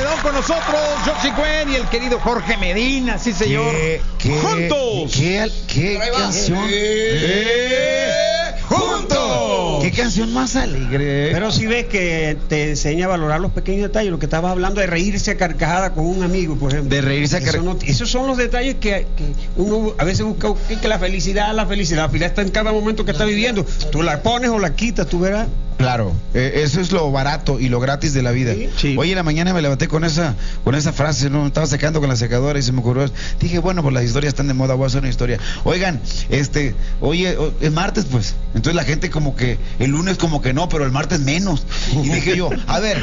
Celedón con nosotros, Joxy Cuen y el querido Jorge Medina, sí señor. ¡Juntos! ¿Qué canción? ¡Juntos! ¿Qué canción más alegre? Pero si ves que te enseña a valorar los pequeños detalles, lo que estabas hablando de reírse a carcajada con un amigo, por ejemplo. De reírse a carcajada. Esos son los detalles que uno a veces busca, que la felicidad está en cada momento que está viviendo. Tú la pones o la quitas, tú verás. Claro, eso es lo barato y lo gratis de la vida. Sí. Hoy en la mañana me levanté con esa frase, ¿no? Estaba secando con la secadora y se me ocurrió. Dije, bueno, pues las historias están de moda, voy a hacer una historia. Oigan, oye, es martes, pues. Entonces la gente como que el lunes como que no, pero el martes menos. Y dije yo, a ver,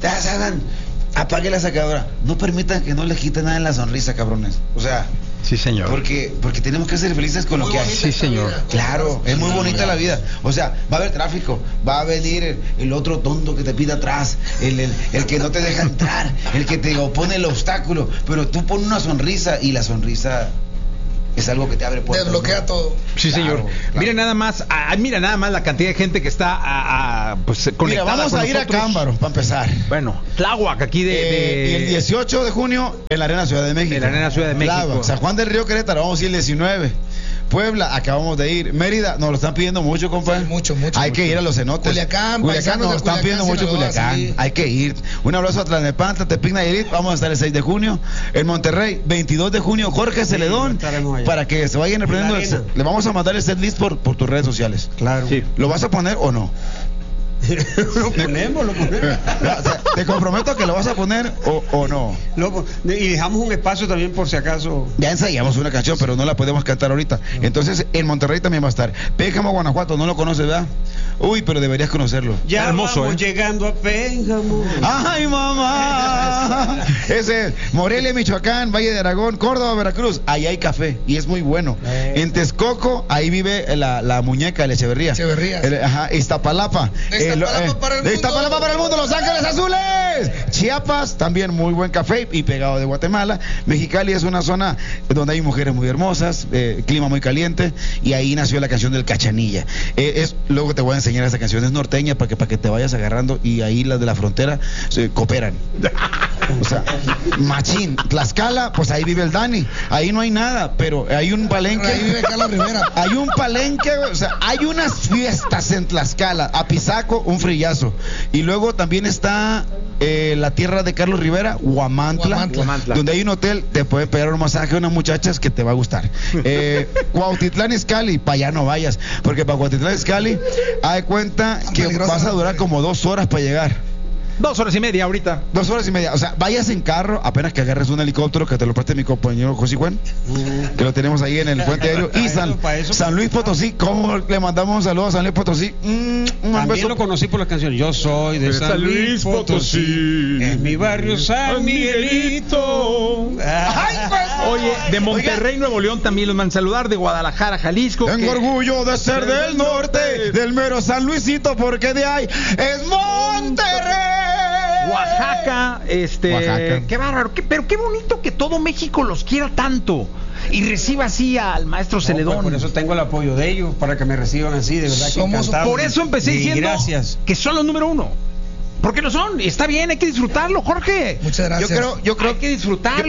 apague la secadora. No permitan que no les quiten nada en la sonrisa, cabrones. O sea, sí, señor. Porque tenemos que ser felices con lo que hay. Sí, señor. Claro, es muy bonita la vida. O sea, va a haber tráfico, va a venir el otro tonto que te pide atrás, el que no te deja entrar, el que te opone el obstáculo, pero tú pones una sonrisa y la sonrisa es algo que te abre puertas. Desbloquea, ¿no? Todo. Sí, señor. Claro. Mira nada más la cantidad de gente que está pues conectada. Mira, vamos con a ir nosotros. a Cámbaro para empezar. Bueno, Tláhuac aquí Y el 18 de junio en la Arena Ciudad de México. En la Arena Ciudad de México. Tláhuac, San Juan del Río, Querétaro, vamos a ir el 19. Puebla, acabamos de ir. Mérida, nos lo están pidiendo mucho, compadre. Sí, mucho. Hay que ir a los cenotes. Culiacán, nos lo están Culiacán, pidiendo mucho. Sinaloa, Culiacán. sí. Hay que ir. Un abrazo a Tlalnepantla, Tepic, Nayarit. Vamos a estar el 6 de junio. En Monterrey, 22 de junio, Jorge Celedón. Para que se vayan aprendiendo. Le vamos a mandar el set list por tus redes sociales. Claro. Sí. ¿Lo vas a poner o no? Lo ponemos. O sea, te comprometo a que lo vas a poner o no. Y dejamos un espacio también por si acaso. Ya ensayamos una canción, pero no la podemos cantar ahorita. Entonces, en Monterrey también va a estar. Pénjamo, Guanajuato, no lo conoces, ¿verdad? Uy, pero deberías conocerlo. Ya hermoso, vamos llegando a Pénjamo. ¡Ay, mamá! Ese es Morelia, Michoacán, Valle de Aragón, Córdoba, Veracruz. Ahí hay café y es muy bueno. En Texcoco, ahí vive la muñeca, la Echeverría. Iztapalapa. De Iztapalapa para el mundo, Los Ángeles Azules. Chiapas, también muy buen café y pegado de Guatemala. Mexicali es una zona donde hay mujeres muy hermosas, clima muy caliente, y ahí nació la canción del Cachanilla. Luego te voy a enseñar esa canción, es norteña para que te vayas agarrando, y ahí las de la frontera cooperan. O sea, machín. Tlaxcala, pues ahí vive el Dani. Ahí no hay nada, pero hay un palenque. Ahí vive Carlos Rivera. Hay un palenque, o sea, hay unas fiestas en Tlaxcala. Apizaco, un frillazo. Y luego también está la tierra de Carlos Rivera, Huamantla, donde hay un hotel, te pueden pegar un masaje a unas muchachas que te va a gustar. Cuautitlán Izcalli, para allá no vayas, porque para Cuautitlán Izcalli, haz de cuenta que vas a durar como 2 horas para llegar. 2 horas y media ahorita. 2 horas y media. O sea, vayas en carro, apenas que agarres un helicóptero, que te lo preste mi compañero Joxy Cuen, que lo tenemos ahí en el puente aéreo. Y San Luis Potosí, ¿cómo le mandamos un saludo a San Luis Potosí? Un También beso. lo conocí por la canción. Yo soy de San Luis Potosí. Es mi barrio San Miguelito. Ay, pues. Oye, de Monterrey, Nuevo León también los mandan a saludar, de Guadalajara, Jalisco. Tengo orgullo de ser del norte, del mero San Luisito, porque de ahí es Monterrey. Oaxaca, Oaxaca. Qué bárbaro, pero qué bonito que todo México los quiera tanto y reciba así al maestro Celedón. Por eso tengo el apoyo de ellos, para que me reciban así, de verdad que encantado. Por eso empecé diciendo gracias. que son los número 1. Porque lo son, y está bien, hay que disfrutarlo, Jorge. Muchas gracias. Yo creo Hay que disfrutarlo.